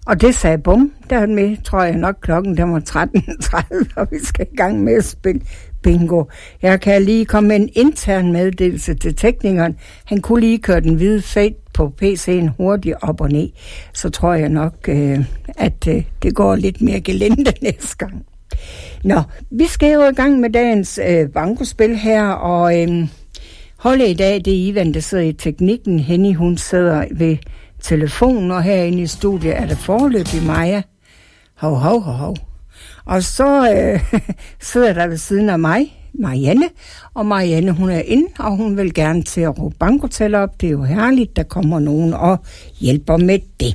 Og det sagde bum, dermed tror jeg nok klokken den var 13.30, og vi skal i gang med at spille bingo. Jeg kan lige komme med en intern meddelelse til teknikeren. Han kunne lige køre den hvide fade på PC'en hurtigt op og ned. Så tror jeg nok, at det går lidt mere gelinde næste gang. Nå, vi skal jo i gang med dagens bankospil her, og holdet i dag, det er Ivan, der sidder i teknikken. Henny, hun sidder ved telefonen, og herinde i studiet er der foreløbig Maja. Hov. Og så sidder der ved siden af mig, Marianne, og Marianne, hun er inde, og hun vil gerne til at råbe bankotæller op. Det er jo herligt, der kommer nogen og hjælper med det.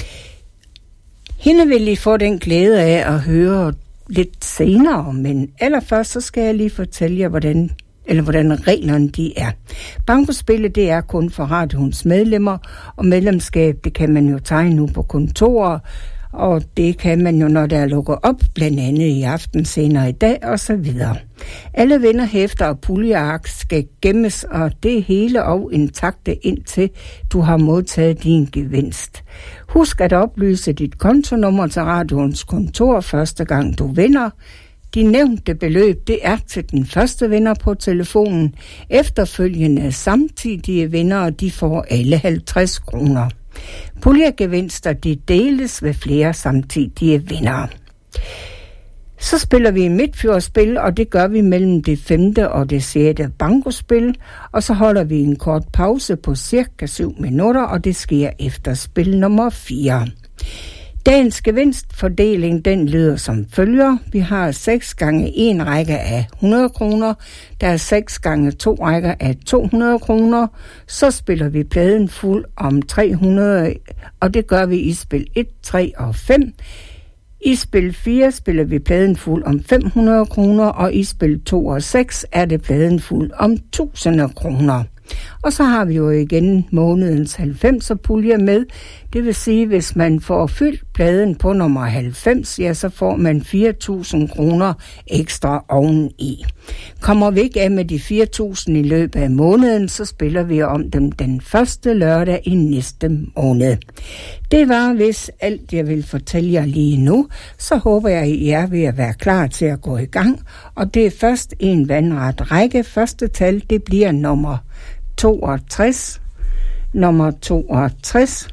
Hende vil I få den glæde af at høre lidt senere, men allerførst så skal jeg lige fortælle jer, hvordan reglerne de er. Bankospillet, det er kun for radioens medlemmer, og medlemskab, det kan man jo tegne nu på kontorer, og det kan man jo, når der lukker op, blandt andet i aften senere i dag, og så videre. Alle vinderhæfter og puljeark skal gemmes, og det hele og intakte indtil du har modtaget din gevinst. Husk at oplyse dit kontonummer til radioens kontor første gang du vinder. De nævnte beløb, det er til den første vinder på telefonen. Efterfølgende samtidige vindere, de får alle 50 kroner. Puljegevinster, de deles ved flere samtidige vindere. Så spiller vi midtfjordsspil, og det gør vi mellem det 5. og det 6. bankospil, og så holder vi en kort pause på cirka 7 minutter, og det sker efter spil nummer 4. Dagens gevinstfordeling, den lyder som følger. Vi har 6 gange 1 række af 100 kroner. Der er 6 gange 2 rækker af 200 kroner. Så spiller vi pladen fuld om 300, og det gør vi i spil 1, 3 og 5. I spil 4 spiller vi pladen fuld om 500 kroner, og i spil 2 og 6 er det pladen fuld om 1000 kroner. Og så har vi jo igen månedens 90'er pulje med. Det vil sige, hvis man får fyldt pladen på nummer 90, ja, så får man 4.000 kroner ekstra oveni. Kommer vi ikke af med de 4.000 i løbet af måneden, så spiller vi om dem den første lørdag i næste måned. Det var vist alt, jeg vil fortælle jer lige nu. Så håber jeg, I er ved at være klar til at gå i gang. Og det er først en vandret række. Første tal, det bliver nummer 62, nummer 62,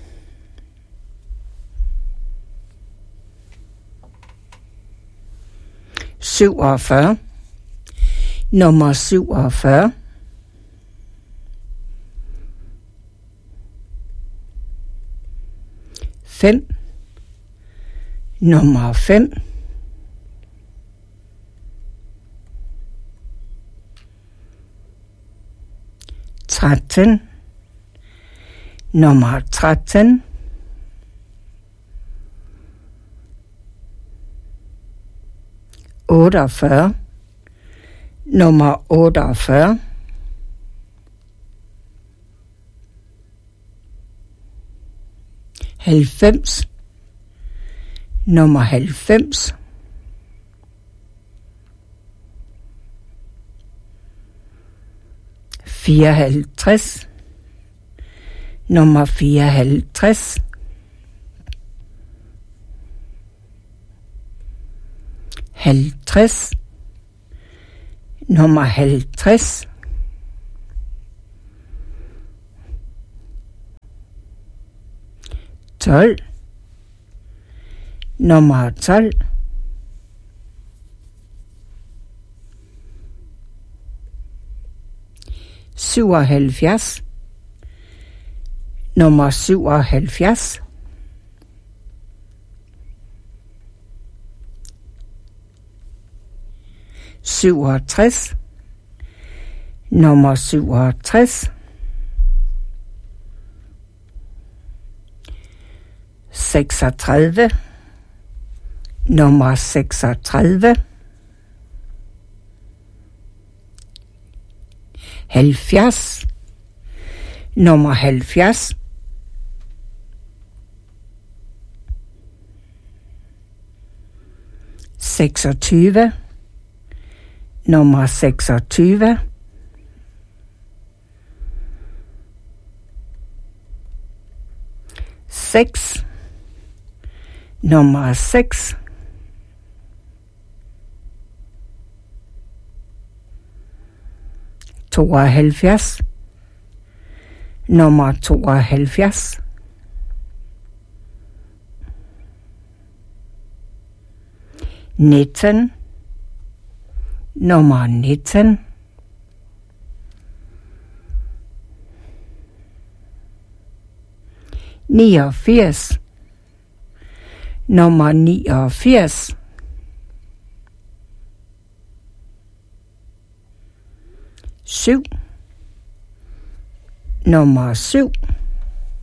nummer 47, 5, nummer 5, 13, nummer 13, 48, nummer 48, 90, nummer 90, 54, nummer 54, 50, nummer 50, 12, nummer 12, 77, nummer 77, 67, nummer 67, 36, nummer 36, 70, nummer 70, 26, nummer 26, 6, nummer 6, tooghalvfjerds, nummer 72, nitten, nummer 19, niogfirs, nummer 89, syv, nummer 7,